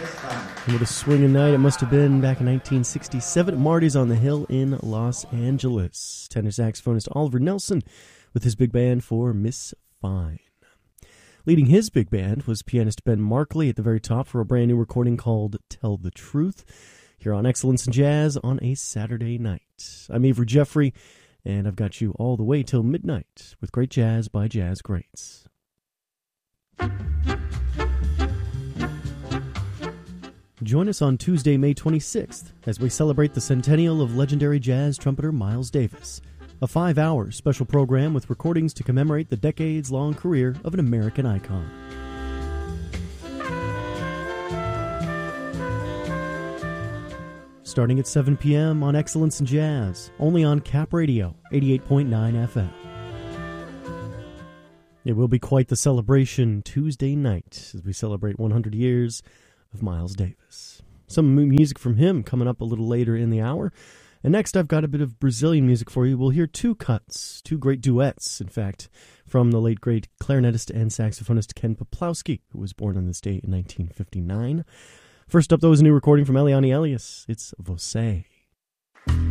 What a swinging night it must have been back in 1967 at Marty's on the Hill in Los Angeles. Tenor saxophonist Oliver Nelson with his big band for Miss Fine. Leading his big band was pianist Ben Markley at the very top for a brand new recording called Tell the Truth, here on Excellence in Jazz on a Saturday night. I'm Avery Jeffrey, and I've got you all the way till midnight with great jazz by jazz greats. Join us on Tuesday, May 26th, as we celebrate the centennial of legendary jazz trumpeter Miles Davis. A 5-hour special program with recordings to commemorate the decades-long career of an American icon. Starting at 7 p.m. on Excellence in Jazz, only on Cap Radio, 88.9 FM. It will be quite the celebration Tuesday night as we celebrate 100 years of Miles Davis. Some music from him coming up a little later in the hour. And next I've got a bit of Brazilian music for you. We'll hear two cuts, two great duets, in fact, from the late great clarinetist and saxophonist Ken Peplowski, who was born on this date in 1959. First up, though, is a new recording from Eliane Elias. It's Você.